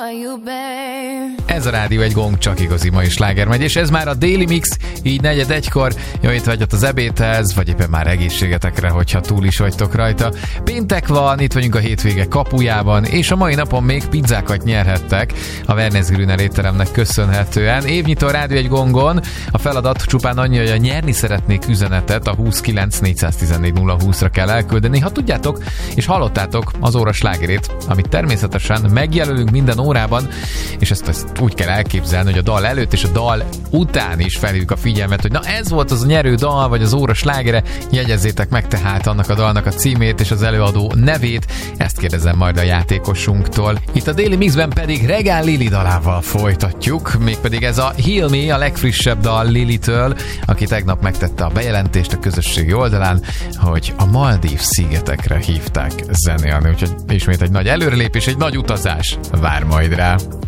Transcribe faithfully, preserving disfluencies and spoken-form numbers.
Ez a rádió egy gong, csak igazi mai sláger megy, és ez már a Daily Mix, így negyed egykor, jó itt vagyok az ebédhez, vagy éppen már egészségetekre, hogyha túl is vagytok rajta. Péntek van, itt vagyunk a hétvége kapujában, és a mai napon még pizzákat nyerhettek a Wernesgrüner étteremnek köszönhetően. Évnyitó a rádió egy gongon, a feladat csupán annyi, hogy a nyerni szeretnék üzenetet a huszonkilenc négyszáztizennégy nulla húszra kell elküldeni. Ha tudjátok, és hallottátok az óra slágerét, amit természetesen megjelölünk minden órában, és ezt, ezt úgy kell elképzelni, hogy a dal előtt és a dal után is felhívjuk a figyelmet, hogy na ez volt az a nyerő dal, vagy az óra slágere, jegyezzétek meg tehát annak a dalnak a címét és az előadó nevét, ezt kérdezem majd a játékosunktól. Itt a Daily Mixben pedig Regál Lili dalával folytatjuk, mégpedig ez a Heal Me, a legfrissebb dal Lilitől, aki tegnap megtette a bejelentést a közösségi oldalán, hogy a Maldív szigetekre hívták zenélni, úgyhogy ismét egy nagy előrelépés, egy nagy utazás vár majd rá.